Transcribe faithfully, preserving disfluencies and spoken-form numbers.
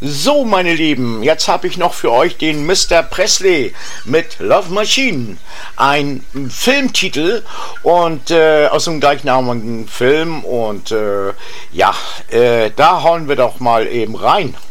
So, meine Lieben, jetzt habe ich noch für euch den Mister Presley mit Love Machine. Ein Filmtitel und äh, aus dem gleichnamigen Film. Und äh, ja, äh, da hauen wir doch mal eben rein.